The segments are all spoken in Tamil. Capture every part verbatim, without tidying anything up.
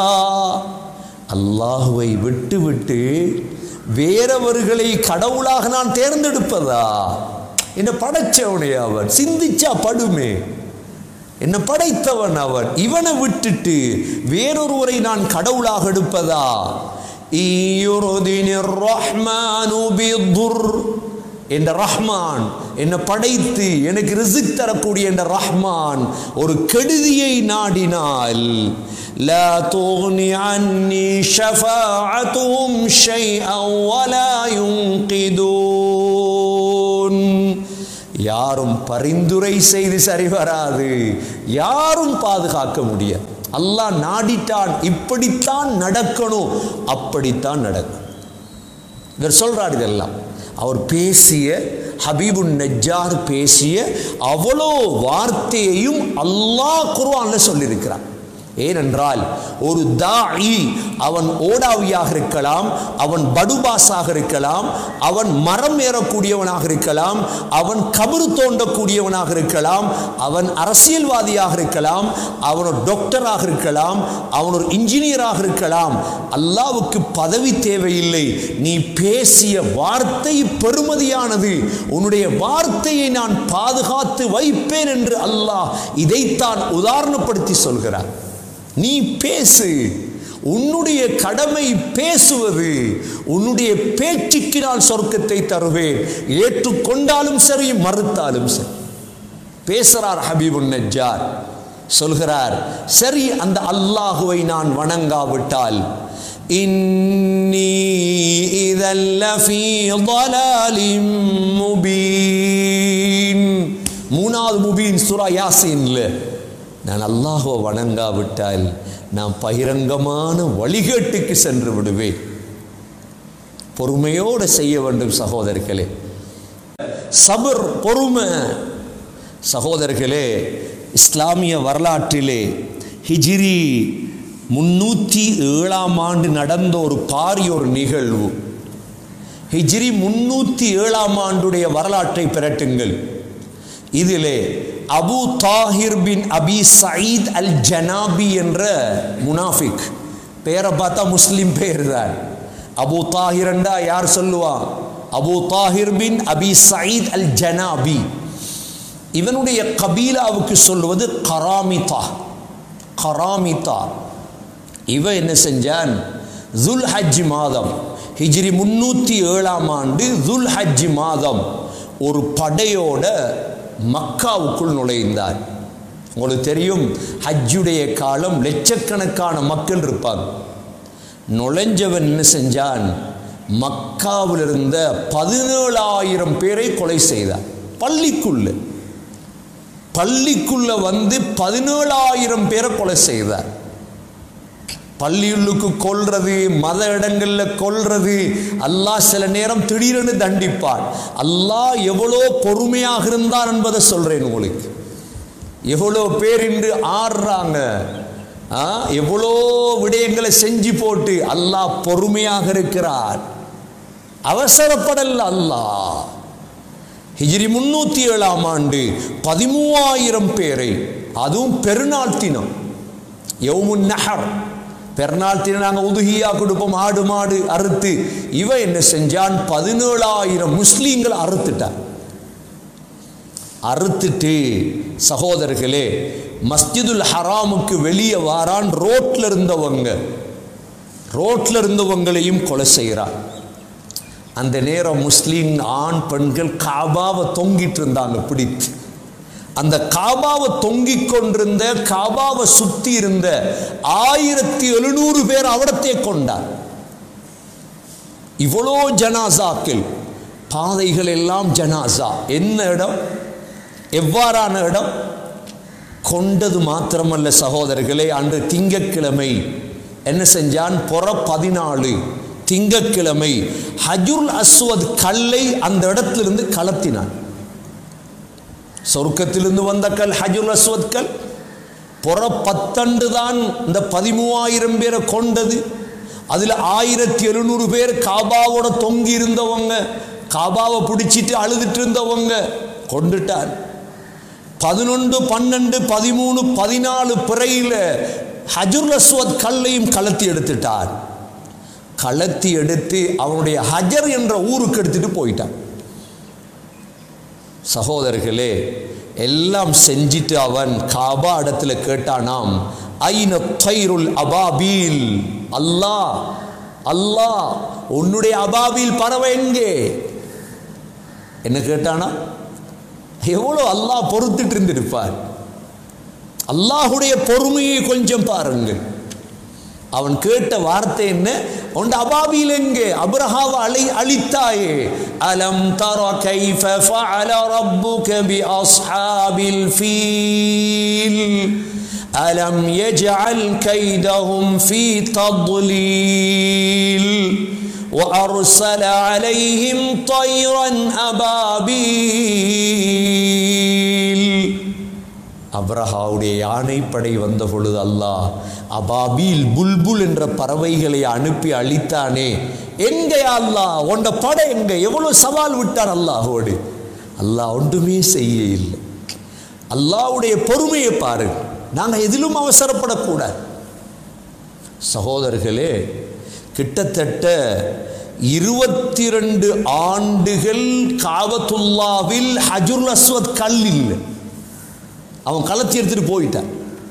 அல்லாஹுவை விட்டு விட்டு வேறவர்களை கடவுளாக நான் தேர்ந்தெடுப்பதா? என்ன படைச்சவனே அவன், சிந்திச்சா படுமே. என்ன படைத்தவன் அவன், இவனை விட்டுட்டு வேறொருவரை நான் கடவுளாக எடுப்பதா? என்ற ரஹ்மான், என்னை படைத்து எனக்கு ரிஸ்க் தரக்கூடிய என்ற ரஹ்மான் ஒரு கெடுதியை நாடினால், லா துக்னி அன்னி ஷஃபாஅத்துஹும் ஷைஅன் வலா யுன்கிதூன். யாரும் பரிந்துரை செய்து சரி வராது, யாரும் பாதுகாக்க முடியாது. அல்லாஹ் நாடிட்டான், இப்படித்தான் நடக்கணும், அப்படித்தான் நடக்கும். இவர் சொல்றார் இதெல்லாம். அவர் பேசிய, ஹபீபுன் நஜ்ஜார் பேசிய அவ்வளோ வார்த்தையையும் அல்லாஹ் குர்ஆன்ல சொல்லியிருக்கிறார். ஏனென்றால் ஒரு தாஇ அவன் ஓடாவியாக இருக்கலாம், அவன் படுபாஸாக இருக்கலாம், அவன் மரம் ஏறக்கூடியவனாக இருக்கலாம், அவன் கபரு தோண்டக்கூடியவனாக இருக்கலாம், அவன் அரசியல்வாதியாக இருக்கலாம், அவன் ஒரு டாக்டராக இருக்கலாம், அவன் ஒரு இன்ஜினியராக இருக்கலாம். அல்லாஹ்வுக்கு பதவி தேவையில்லை. நீ பேசிய வார்த்தை பெருமதியானது, உன்னுடைய வார்த்தையை நான் பாதுகாத்து வைப்பேன் என்று அல்லாஹ் இதைத்தான் உதாரணப்படுத்தி சொல்கிறார். நீ பேசு, உன்னுடைய கடமை பேசுவது. உன்னுடைய பேச்சுக்கு நான் சொர்க்கத்தை தருவேன், ஏற்றுக்கொண்டாலும் சரி மறுத்தாலும் சரி. பேசுறார் ஹபீபுன் நஜ்ஜார், சொல்கிறார், சரி அந்த அல்லாஹுவை நான் வணங்காவிட்டால், இன்னி இதல் லஃபீ ضلالின் முபீன். மூணாவது முபீன் சூரா யாசீன்ல, நான் அல்லாஹ்வை வணங்காவிட்டால் நான் பகிரங்கமான வழிகேட்டுக்கு சென்று விடுவேன். பொறுமையோடு செய்ய வேண்டும் சகோதரர்களே, சபர், பொறுமை. சகோதரர்களே, இஸ்லாமிய வரலாற்றிலே ஹிஜ்ரி முன்னூற்றி ஏழாம் ஆண்டு நடந்த ஒரு பாரிய ஒரு நிகழ்வு. ஹிஜ்ரி முன்னூற்றி ஏழாம் ஆண்டுடைய வரலாற்றை பிரட்டுங்கள். இதிலே அபு தாஹிர் பின் அபி சயீத் அல் ஜனாபி என்ற முனாஃபிக், பேரை பார்த்தா முஸ்லிம் பேர் தான். அபு தாஹிர் என்றா யார் சொல்லுவா? அபு தாஹிர் பின் அபி சயீத் அல் ஜனாபி. இவனுடைய கபீலாவுக்கு சொல்லுவது கராமிதா. கராமிதா. இவன் என்ன செஞ்சான்? துல் ஹஜ் மாதம், ஹிஜ்ரி முன்னூற்றி ஏழாம் ஆண்டு துல் ஹஜ் மாதம் ஒரு படையோட மக்காவுக்குள் நுழைந்தார். உங்களுக்கு தெரியும், ஹஜ்ஜுடைய காலம் லட்சக்கணக்கான மக்கள் இருப்பாங்க. நுழைஞ்சவன் என்ன செஞ்சான்? மக்காவில் இருந்த பதினேழாயிரம் பேரை கொலை செய்தார். பள்ளிக்குள்ள பள்ளிக்குள்ள வந்து பதினேழாயிரம் பேரை கொலை செய்தார். பள்ளியுள்ளுக்கு கொல்றது, மத இடங்கள்ல கொல்றது, அல்லாஹ் சில நேரம் திடீரென்று தண்டிப்பான். அல்லாஹ் எவ்வளோ பொறுமையாக இருந்தார் என்பதை சொல்றேன் உங்களுக்கு. எவ்வளோ பேர் இன்று ஆடுறாங்க, எவ்வளோ விடயங்களை செஞ்சு போட்டு அல்லாஹ் பொறுமையாக இருக்கிறார், அவசரப்படல அல்லாஹ். ஹிஜ்ரி முன்னூத்தி ஏழாம் ஆண்டு பதிமூவாயிரம் பேரை, அதுவும் பெருநாள் தினம், யௌமுன் நஹர், பெருநாள் தினம் நாங்கள் உதுகியா கொடுப்போம், ஆடு மாடு அறுத்து. இவன் என்ன செஞ்சான்? பதினேழாயிரம் முஸ்லீம்கள் அறுத்துட்டான். அறுத்துட்டு சகோதரர்களே, மஸ்ஜிதுல் ஹராமுக்கு வெளியே வாரான். ரோட்ல இருந்தவங்க ரோட்ல இருந்தவங்களையும் கொலை செய்கிறான். அந்த நேரம் முஸ்லீம் ஆண் பெண்கள் காபாவை தொங்கிட்டு இருந்தாங்க பிடித்து. அந்த காபாவை தொங்கிக் கொண்டிருந்த, காபாவை சுத்தி இருந்த ஆயிரத்தி எழுநூறு பேர் அவடத்தை கொண்டார். இவ்வளோ ஜனாசாக்கள், பாதைகள் எல்லாம் ஜனாசா. என்ன இடம், எவ்வாறான இடம்? கொண்டது மாத்திரமல்ல சகோதரர்களே, அன்று திங்கக்கிழமை என்ன செஞ்சான்? புற பதினாலு திங்கக்கிழமை ஹஜ்ருல் அஸ்வத் கல்லை அந்த இடத்திலிருந்து கலத்தினான். சொர்க்கத்திலிருந்து வந்த கல் ஹஜ்ருல் அஸ்வத் கல். புற பத்தண்டு தான் இந்த பதிமூவாயிரம் பேரை கொண்டது. அதில் ஆயிரத்தி எழுநூறு பேர் காபாவோட தொங்கி இருந்தவங்க, காபாவை பிடிச்சிட்டு அழுதுட்டு இருந்தவங்க கொண்டுட்டார். பதினொன்று பன்னெண்டு பதிமூணு பதினாலு பிறையில் ஹஜ்ருல் அஸ்வத் கல்லையும் கலத்தி எடுத்துட்டார். கலத்தி எடுத்து அவனுடைய ஹஜர் என்ற ஊருக்கு எடுத்துட்டு போயிட்டான். சகோதரர்களே, எல்லாம் செஞ்சிட்டு அவன் காபா இடத்துல கேட்டானாம், ஐன தைருல் அபாபீல், அல்லாஹ் அல்லாஹ் உன்னுடைய அபாபீல் பறவை எங்கே? என்ன கேட்டானா? எவ்வளோ அல்லாஹ் பொறுத்துட்டு இருந்திருப்பார். அல்லாஹுடைய பொறுமையை கொஞ்சம் பாருங்கள். அவன் கேட்ட வார்த்தை என்ன? உன் அபாபீல் எங்கே? அப்ரஹாவை அழை அழித்தாயே. அலம் தர கைஃப ஃபஅல ரப்புக பி அஸ்ஹாபில் ஃபீல் அலம் யஜ்அல் கைதஹும் ஃபீ தضلீல் وأرسل عليهم طيرا أبابيل. அப்ரஹாவுடைய யானைப்படை வந்த பொழுது அல்லாஹ் அபாபீல் புல்புல் என்ற பறவைகளை அனுப்பி அழித்தானே. எங்கே அல்லாஹ் உண்ட படை எங்க? எவ்வளவு சவால் விட்டார் அல்லாஹோடு. அல்லாஹ் ஒன்றுமே செய்ய இல்லை. அல்லாஹ்வுடைய பொறுமையை பாருங்க. நாங்கள் எதிலும் அவசரப்படக்கூடாது. சகோதரர்களே, கிட்டத்தட்ட இருபத்தி ரெண்டு ஆண்டுகள் காபத்துல்லாவில் ஹஜ்ருல் அஸ்வத் கல் இல்லை. அவன் கலத்தி எடுத்துட்டு போயிட்டான்.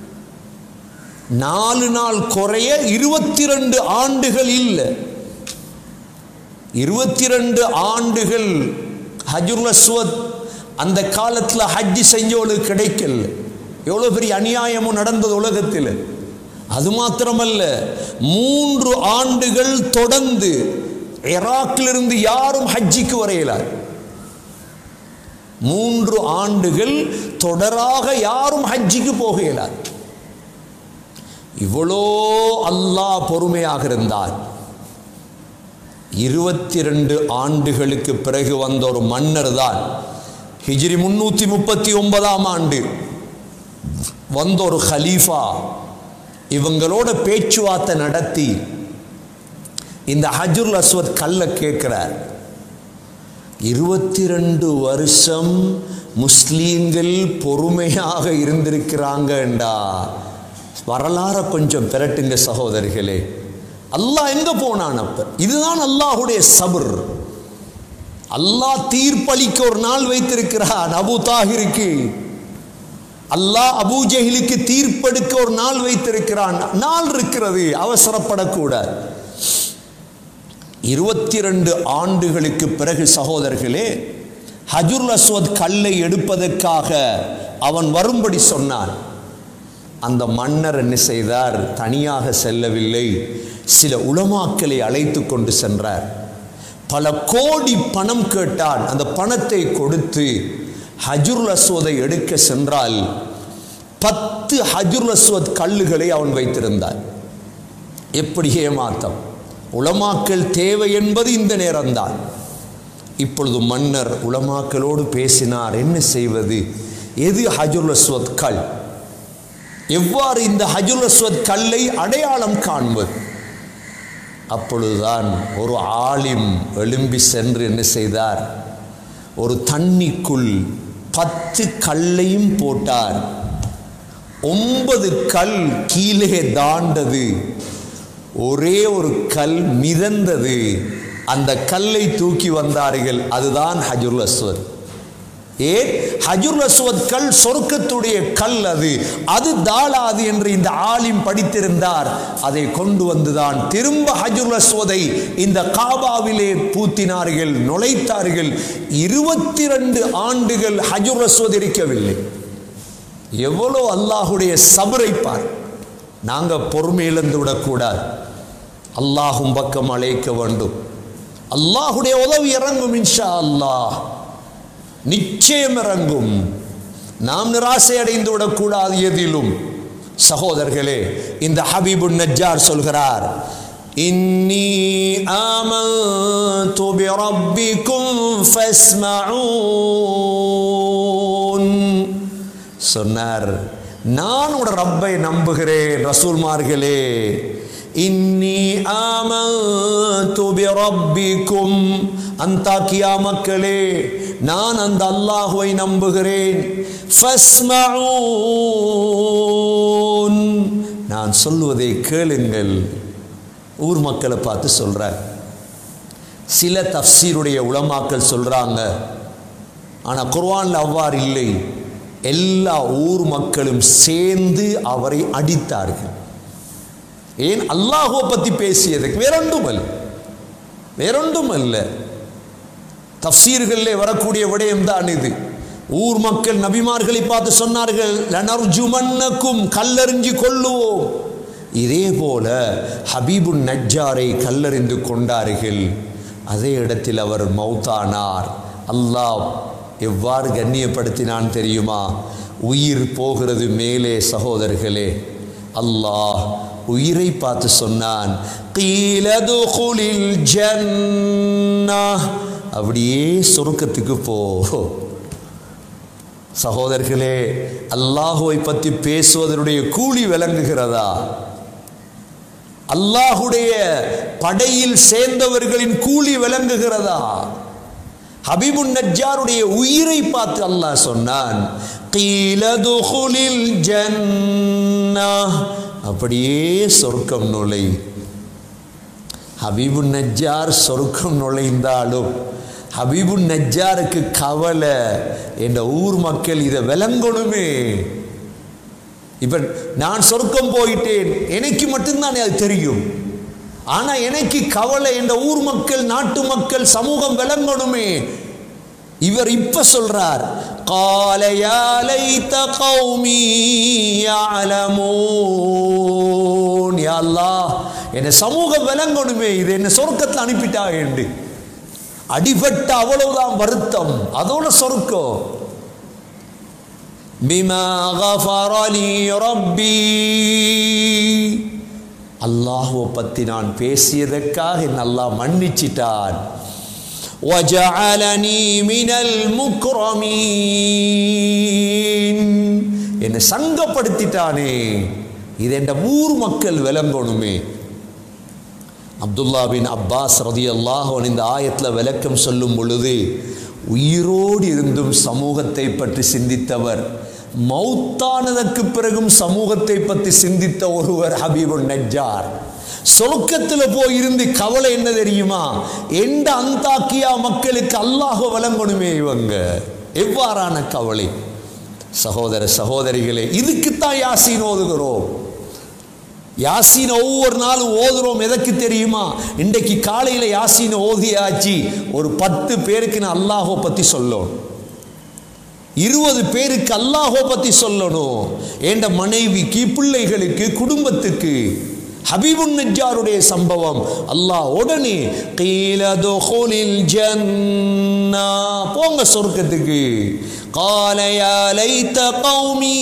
நாலு நாள் குறைய இருபத்தி ரெண்டு ஆண்டுகள் இல்லை. இருபத்தி ரெண்டு ஆண்டுகள் ஹஜ்ருல் அஸ்வத் அந்த காலத்தில் ஹஜ்ஜி செஞ்சவளுக்கு கிடைக்கல. எவ்வளோ பெரிய அநியாயமும் நடந்தது உலகத்தில். அது மாத்திரமல்ல, மூன்று ஆண்டுகள் தொடர்ந்து ஈராக்கிலிருந்து யாரும் ஹஜ்ஜிக்கு வரையலார். மூன்று ஆண்டுகள் தொடராக யாரும் ஹஜ்ஜிக்கு போக இயலாது. இவ்வளோ அல்லாஹ் பொறுமையாக இருந்தார். இருபத்தி ரெண்டு ஆண்டுகளுக்கு பிறகு வந்த ஒரு மன்னர் தான் ஹிஜ்ரி முன்னூத்தி முப்பத்தி ஒன்பதாம் ஆண்டு வந்த ஒரு ஹலீஃபா இவங்களோட பேச்சுவார்த்தை நடத்தி இந்த ஹஜ்ருல் அஸ்வத் கல்லை கேட்கிறார். இருபத்தி வருஷம் முஸ்லீம்கள் பொறுமையாக இருந்திருக்கிறாங்கண்டா வரலாற கொஞ்சம் பெரட்டுங்க சகோதரிகளே. அல்லாஹ் எங்க போனான்? அப்ப இதுதான் அல்லாஹுடைய சபர். அல்லாஹ் தீர்ப்பளிக்க ஒரு நாள் வைத்திருக்கிறான். அபு தாஹிருக்கு அல்லாஹ் அபூ ஜஹிலுக்கு தீர்ப்பெடுக்க ஒரு நாள் வைத்திருக்கிறான். நாள் இருக்கிறது, அவசரப்படக்கூடாது. இருபத்தி ரெண்டு ஆண்டுகளுக்கு பிறகு சகோதரர்களே, ஹஜ்ருல் அஸ்வத் கல்லை எடுப்பதற்காக அவன் வரும்படி சொன்னான். அந்த மன்னர் என்ன செய்தார்? தனியாக செல்லவில்லை, சில உலமாக்களை அழைத்து கொண்டு சென்றார். பல கோடி பணம் கேட்டான். அந்த பணத்தை கொடுத்து ஹஜ்ருல் அஸ்வதை எடுக்க சென்றால் பத்து ஹஜ்ருல் அஸ்வத் கல்லுகளை அவன் வைத்திருந்தான். எப்படி ஏமாத்தம்! உலமாக்கள் தேவை என்பது இந்த நேரம்தான். இப்பொழுது மன்னர் உலமாக்களோடு பேசினார். என்ன செய்வது? எது ஹஜ்ருல் அஸ்வத் கல்? எவ்வாறு இந்த ஹஜ்ருல் அஸ்வத் கல்லை அடையாளம் காண்பது? அப்பொழுதுதான் ஒரு ஆலிம் எழும்பி சென்று என்ன செய்தார்? ஒரு தண்ணிக்குள் பத்து கல்லையும் போட்டார். ஒன்பது கல் கீழே தாண்டது, ஒரே ஒரு கல் மிதந்தது. அந்த கல்லை தூக்கி வந்தார்கள். அதுதான் ஹஜ்ருல் அஸ்வத். ஏ ஹஜ்ருல் அஸ்வத் கல் சொர்க்கத்துடைய கல். அது அது தாளாது என்று இந்த ஆலிம் படித்திருந்தார். அதை கொண்டு வந்துதான் திரும்ப ஹஜ்ருல் அஸ்வதை இந்த காபாவிலே பூத்தினார்கள், நுழைத்தார்கள். இருபத்தி ரெண்டு ஆண்டுகள் ஹஜ்ருல் அஸ்வத் இருக்கவில்லை. எவ்வளோ அல்லாஹுடைய சபரை பார். நாங்கள் பொறுமை இழந்து விடக்கூடாது. அல்லாஹும் பக்கம் அழைக்க வேண்டும். அல்லாஹுடைய உதவி இறங்கும், இன்ஷா அல்லாஹ் நிச்சயம் இறங்கும். நாம் நிராசை அடைந்து விடக்கூடாது எதிலும். சகோதரர்களே, இந்த ஹபீபுன் நஜ்ஜார் சொல்கிறார், இன்னி ஆமன்து பிரப்பிக்கும் ஃபஸ்மஊன். சொன்னார், நான் உட ரப்பை நம்புகிறேன். ரசூல்மார்களே, இன்னி ஆமன்து பிரப்பிக்கும், அந்தாக்கியா மக்களே, நான் அந்த அல்லாஹுவை நம்புகிறேன். ஃபஸ்மஊன், நான் சொல்வதை கேளுங்கள். ஊர் மக்களை பார்த்து சொல்கிறார். சில தஃப்சீருடைய உலமாக்கள் சொல்கிறாங்க, ஆனால் குர்ஆனில் அவ்வாறு இல்லை. எல்லா ஊர் மக்களும் சேர்ந்து அவரை அடித்தார்கள். ஏன்? அல்லாஹ்வை பற்றி பேசியதுக்கு. வேறொன்றும் அல்ல, வேறொன்றும் அல்ல. தஃப்சீர்களிலே வரக்கூடிய விடயம் தான் இது. ஊர் மக்கள் நபிமார்களை பார்த்து சொன்னார்கள், லனர்ஜுமன்னக்கும், கல்லறிஞ்சு கொள்ளுவோம். இதே போல ஹபீபுன் நஜ்ஜாரை கல்லறிந்து கொண்டார்கள். அதே இடத்தில் அவர் மௌத்தானார். அல்லாஹ் எவ்வாறு கண்ணியப்படுத்தினான் தெரியுமா? உயிர் போகிறது மேலே சகோதரர்களே. அல்லாஹ் உயிரை பார்த்து சொன்னான், கீலதுகுலில் ஜன்னஹ், அப்படியே சொர்க்கத்துக்கு போ. சகோதரர்களே, அல்லாஹுவை பற்றி பேசுவதனுடைய கூலி விளங்குகிறதா? அல்லாஹுடைய படையில் சேர்ந்தவர்களின் கூலி விளங்குகிறதா? ஹபீபுன் நஜ்ஜாருடைய உயிரை பார்த்து அல்லாஹ் சொன்னான், கீலதுகுலில் ஜன்னஹ், அப்படியே சொர்க்கம் நுழை. ஹபீபுன் நஜ்ஜார் சொர்க்கம் நுழைந்தாலும் ஹபீபுன் நஜ்ஜாருக்கு கவலை, என்ற ஊர் மக்கள் இதை விளங்கணுமே. இப்ப நான் சொர்க்கம் போயிட்டேன், எனக்கு மட்டும்தான் அது தெரியும். ஆனா எனக்கு கவலை, என்ற ஊர் மக்கள், நாட்டு மக்கள், சமூகம் விளங்கணுமே. இவர் இப்ப சொல்றார், قال يا ليت قومي يعلمون, யா அல்லாஹ் என்ன சமூகம் விளங்கணுமே, இது என்ன சொர்க்கத்தில் அனுப்பிட்டா என்று. அடிபட்ட அவ்வளவுதான் வருத்தம், அதோட சொர்க்கம். பிமா கஃபரலி ரப்பி, அல்லாஹ்வை பற்றி நான் பேசியதற்காக என்ன அல்லாஹ் மன்னிச்சிட்டான். வஜஅலனி மினல் முக்ரமீன், என்னை சங்கப்படுத்திட்டானே, இது என்ற ஊர் மக்கள் விளங்கணுமே. அப்துல்லா பின் அப்பாஸ் ரலியல்லாஹு அன்ஹு இந்த ஆயத்தில் விளக்கம் சொல்லும் பொழுது, உயிரோடு இருந்தும் சமூகத்தை பற்றி சிந்தித்தவர், மௌத்தானதற்கு பிறகும் சமூகத்தை பற்றி சிந்தித்த ஒருவர் ஹபீபுன் நஜ்ஜார். சொர்க்கத்தில் போய் இருந்து கவலை என்ன தெரியுமா? எந்த அந்தாக்கியா மக்களுக்கு அல்லாஹ் வழங்கணுமே. இவங்க எவ்வாறான கவலை சகோதர சகோதரிகளே. இதுக்குத்தான் யாசீன் ஓதுகிறோம். யாசீன் ஒவ்வொரு நாளும் ஓதுறோம். எதற்கு தெரியுமா? இன்றைக்கு காலையில் யாசீன் ஓதியாச்சு, ஒரு பத்து பேருக்கு நான் அல்லாஹ்வை பற்றி சொல்லணும், இருபது பேருக்கு அல்லாஹ்வை பற்றி சொல்லணும், என்ற மனைவிக்கு, பிள்ளைகளுக்கு, குடும்பத்துக்கு. ஹபீபுன் நஜ்ஜாருடைய சம்பவம், அல்லாஹ் உடனே கீல துகுலில் ஜன்னஹ், போங்க சொர்க்கத்துக்கு. قال يا ليت قومي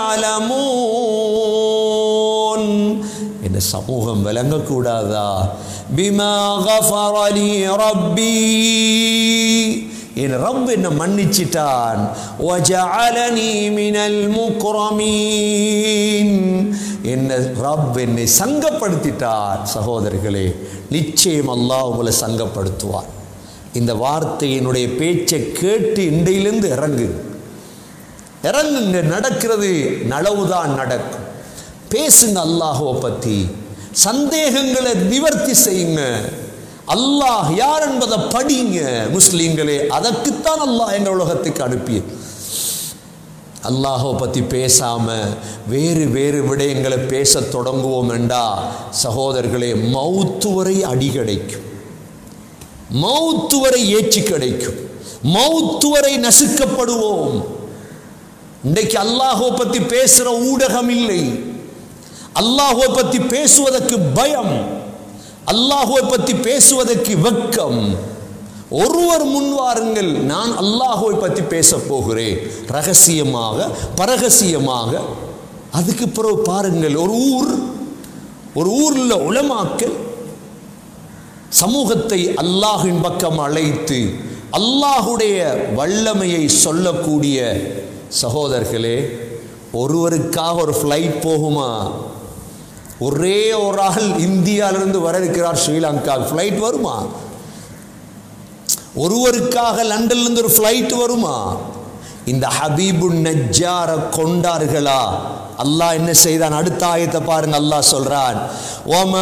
يعلمون, இந்த சமூகம் விளங்கக்கூடாதா? பிமா கஃபரலி ரப்பி, என் ரப் என்ன மன்னிச்சிட்டான். வஜஅலனி மினல் முக்ரமீன், என்ன ரப் என்னை சங்கப்படுத்திட்டார். சகோதரர்களே, நிச்சயம் அல்லாஹ் உங்களை சங்கப்படுத்துவார். இந்த வார்த்தையினுடைய பேச்சை கேட்டு இன்றையிலிருந்து இறங்கு இறங்குங்க. நடக்கிறது நலவுதான் நடக்கும். பேசுங்க அல்லாஹ்வை பற்றி, சந்தேகங்களை நிவர்த்தி செய்யுங்க. அல்லாஹ் யார் என்பதை படிங்க முஸ்லீம்களே. அதற்குத்தான் அல்லாஹ் எங்கள் உலகத்துக்கு அனுப்பிய. அல்லாஹ்வை பற்றி பேசாம வேறு வேறு விடயங்களை பேச தொடங்குவோம் என்றா சகோதரர்களே, மௌத்து வரை அடி கிடைக்கும், மௌத்து வரை ஏச்சி கிடைக்கும், மௌத்து வரை நசுக்கப்படுவோம். இன்றைக்கு அல்லாஹ்வை பற்றி பேசுற ஊடகம் இல்லை. அல்லாஹ்வை பற்றி பேசுவதற்கு பயம், அல்லாஹ்வை பற்றி பேசுவதற்கு வெட்கம். ஒருவர் முன்வாருங்கள், நான் அல்லாஹ்வை பற்றி பேச போகிறேன், ரகசியமாக பரகசியமாக. அதுக்கு பிறகு பாருங்கள், ஒரு ஊர் ஒரு ஊரில் உலமாக்கள் சமூகத்தை அல்லாஹின் பக்கம் அழைத்து அல்லாஹுடைய வல்லமையை சொல்லக்கூடிய சகோதரர்களே, ஒருவருக்காக ஒரு ஃப்ளைட் போகுமா? ஒரே ஒரு ஆள் இந்தியாவிலிருந்து வர இருக்கிறார் ஸ்ரீலங்கா, ஃப்ளைட் வருமா? ஒருவருக்காக லண்டன்லேருந்து ஒரு ஃப்ளைட் வருமா? இந்த ஹபீபு நஜ்ஜார கொண்டார்களா? அல்லாஹ் என்ன செய்தான்? அடுத்த ஆயத்தை பாருங்க. அல்லாஹ் சொல்றான்,